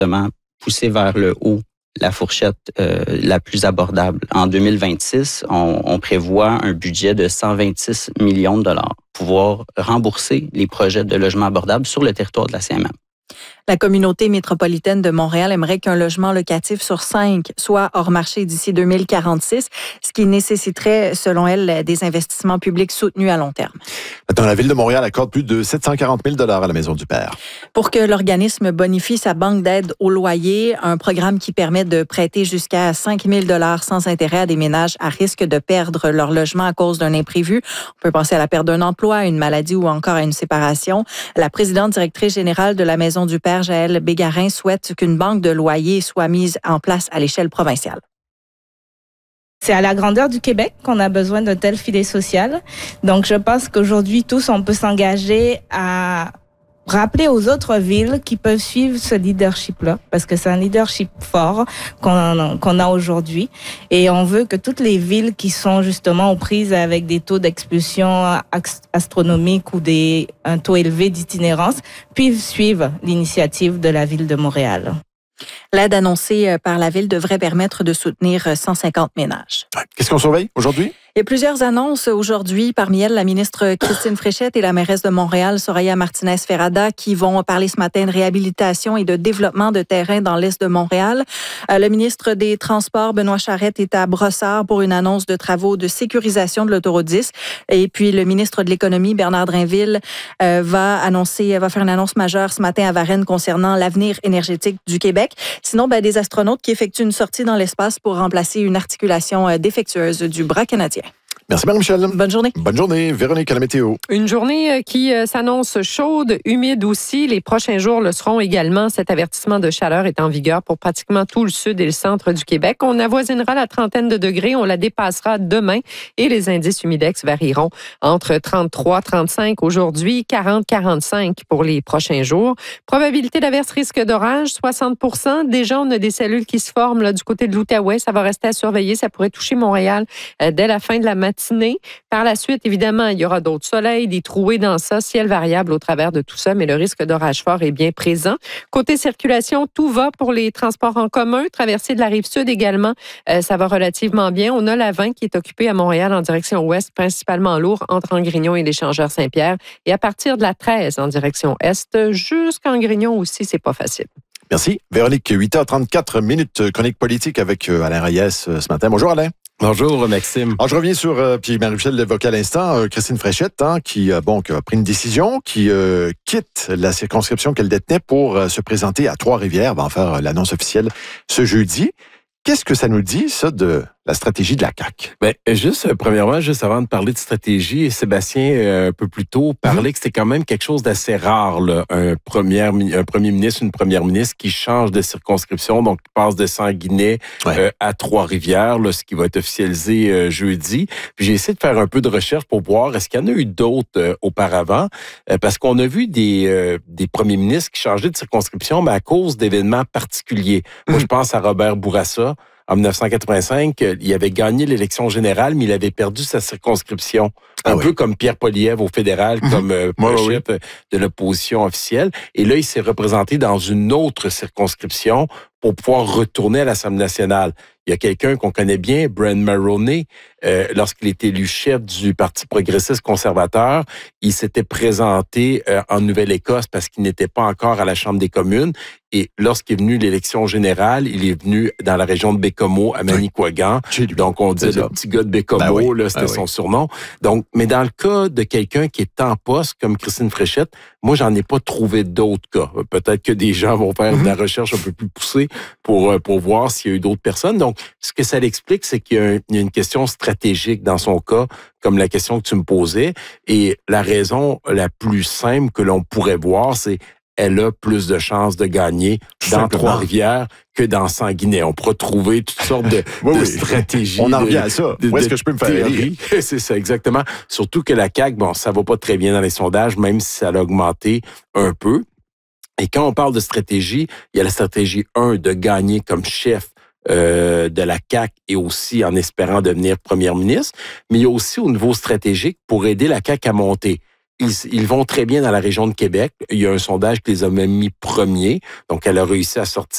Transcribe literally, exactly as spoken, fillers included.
justement pousser vers le haut la fourchette euh, la plus abordable. En deux mille vingt-six, on, on prévoit un budget de cent vingt-six millions de dollars pour pouvoir rembourser les projets de logement abordable sur le territoire de la C M M. La communauté métropolitaine de Montréal aimerait qu'un logement locatif sur cinq soit hors marché d'ici deux mille quarante-six, ce qui nécessiterait, selon elle, des investissements publics soutenus à long terme. Maintenant, la Ville de Montréal accorde plus de sept cent quarante mille dollars à la Maison du Père. Pour que l'organisme bonifie sa banque d'aide au loyer, un programme qui permet de prêter jusqu'à cinq mille dollars sans intérêt à des ménages à risque de perdre leur logement à cause d'un imprévu. On peut penser à la perte d'un emploi, à une maladie ou encore à une séparation. La présidente directrice générale de la Maison du Père, Jaël Bégarin, souhaite qu'une banque de loyer soit mise en place à l'échelle provinciale. C'est à la grandeur du Québec qu'on a besoin d'un tel filet social. Donc, je pense qu'aujourd'hui, tous, on peut s'engager à rappeler aux autres villes qui peuvent suivre ce leadership-là, parce que c'est un leadership fort qu'on, qu'on a aujourd'hui. Et on veut que toutes les villes qui sont justement aux prises avec des taux d'expulsion astronomiques ou des, un taux élevé d'itinérance puissent suivre l'initiative de la Ville de Montréal. L'aide annoncée par la Ville devrait permettre de soutenir cent cinquante ménages. Qu'est-ce qu'on surveille aujourd'hui? Il y a plusieurs annonces aujourd'hui, parmi elles la ministre Christine Fréchette et la mairesse de Montréal, Soraya Martinez-Ferrada, qui vont parler ce matin de réhabilitation et de développement de terrains dans l'est de Montréal. Euh, le ministre des Transports, Benoît Charette, est à Brossard pour une annonce de travaux de sécurisation de l'autoroute dix. Et puis le ministre de l'Économie, Bernard Drinville, euh, va annoncer, va faire une annonce majeure ce matin à Varennes concernant l'avenir énergétique du Québec. Sinon, ben, des astronautes qui effectuent une sortie dans l'espace pour remplacer une articulation euh, défectueuse du bras canadien. Merci Marie-Michel. Bonne journée. Bonne journée. Véronique à la météo. Une journée qui s'annonce chaude, humide aussi. Les prochains jours le seront également. Cet avertissement de chaleur est en vigueur pour pratiquement tout le sud et le centre du Québec. On avoisinera la trentaine de degrés. On la dépassera demain et les indices humidex varieront entre trente-trois trente-cinq aujourd'hui, quarante quarante-cinq pour les prochains jours. Probabilité d'averse, risque d'orage, soixante pour cent. Déjà, on a des cellules qui se forment là, du côté de l'Outaouais. Ça va rester à surveiller. Ça pourrait toucher Montréal euh, dès la fin de la matinée. Par la suite, évidemment, il y aura d'autres soleils, des trouées dans ça, ciel variable au travers de tout ça, mais le risque d'orage fort est bien présent. Côté circulation, tout va pour les transports en commun. Traversée de la Rive-Sud également, euh, ça va relativement bien. On a la vingt qui est occupée à Montréal en direction ouest, principalement lourd, entre Angrignon et l'échangeur Saint-Pierre. Et à partir de la treize en direction est, jusqu'en Grignon aussi, c'est pas facile. Merci. Véronique, huit heures trente-quatre minutes, chronique politique avec Alain Reyes ce matin. Bonjour Alain. Bonjour, Maxime. Alors, je reviens sur, euh, puis Marie-Michel l'évoquait à l'instant, euh, Christine Fréchette, hein, qui, euh, bon, qui a pris une décision, qui euh, quitte la circonscription qu'elle détenait pour euh, se présenter à Trois-Rivières, va en faire euh, l'annonce officielle ce jeudi. Qu'est-ce que ça nous dit, ça, de la stratégie de la C A Q? Ben, juste, euh, premièrement, juste avant de parler de stratégie, Sébastien, euh, un peu plus tôt, parlait mm-hmm. que c'était quand même quelque chose d'assez rare, là, un, premier, un premier ministre, une première ministre qui change de circonscription, donc qui passe de Sanguinet ouais. euh, à Trois-Rivières, là, ce qui va être officialisé euh, jeudi. Puis j'ai essayé de faire un peu de recherche pour voir, est-ce qu'il y en a eu d'autres euh, auparavant? Euh, parce qu'on a vu des, euh, des premiers ministres qui changeaient de circonscription, mais à cause d'événements particuliers. Mm-hmm. Moi, je pense à Robert Bourassa. En dix-neuf cent quatre-vingt-cinq, il avait gagné l'élection générale, mais il avait perdu sa circonscription. Un ah peu oui. comme Pierre Poilievre au fédéral, mmh. comme euh, oui, chef oui. de l'opposition officielle. Et là, il s'est représenté dans une autre circonscription pour pouvoir retourner à l'Assemblée nationale. Il y a quelqu'un qu'on connaît bien, Brian Mulroney, euh, lorsqu'il était élu chef du Parti progressiste conservateur, il s'était présenté euh, en Nouvelle-Écosse parce qu'il n'était pas encore à la Chambre des communes. Et lorsqu'il est venu l'élection générale, il est venu dans la région de Bécomo, à Manicouagan. Oui. Donc, on dit le petit gars de Bécomo, ben oui. là, c'était ben son oui. surnom. Donc, mais dans le cas de quelqu'un qui est en poste, comme Christine Fréchette, moi, j'en ai pas trouvé d'autres cas. Peut-être que des gens vont faire mm-hmm. de la recherche un peu plus poussée pour, pour voir s'il y a eu d'autres personnes. Donc, ce que ça l'explique, c'est qu'il y a, un, il y a une question stratégique dans son cas, comme la question que tu me posais. Et la raison la plus simple que l'on pourrait voir, c'est elle a plus de chances de gagner dans Trois-Rivières que dans Sanguinet. On pourra trouver toutes sortes de, oui, de oui. stratégies. On en revient à ça. De, Où est-ce que je peux me faire rire? C'est ça, exactement. Surtout que la C A Q, bon, ça va pas très bien dans les sondages, même si ça a augmenté un peu. Et quand on parle de stratégie, il y a la stratégie un, de gagner comme chef Euh, de la C A Q et aussi en espérant devenir première ministre, mais il y a aussi au niveau stratégique pour aider la C A Q à monter. Ils, ils vont très bien dans la région de Québec. Il y a un sondage qui les a même mis premiers, donc elle a réussi à sortir